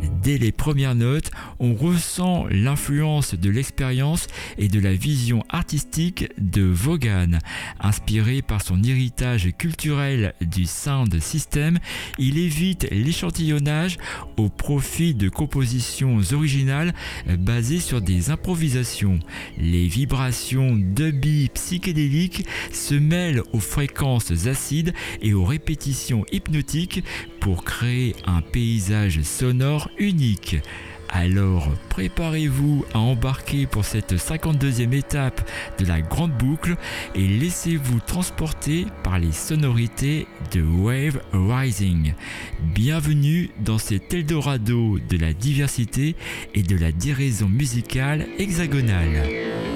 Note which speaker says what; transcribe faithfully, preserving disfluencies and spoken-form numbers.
Speaker 1: Dès les premières notes, on ressent l'influence de l'expérience et de la vision artistique de Vaughan. Inspiré par son héritage culturel du sound system, il évite l'échantillonnage au profit de compositions originales basées sur des improvisations. Les vibrations dubby psychédéliques se mêlent aux fréquences acides et aux répétitions hypnotiques pour créer un paysage sonore unique. Alors préparez-vous à embarquer pour cette cinquante-deuxième étape de la grande boucle et laissez-vous transporter par les sonorités de Wave Rising. Bienvenue dans cet Eldorado de la diversité et de la déraison musicale hexagonale.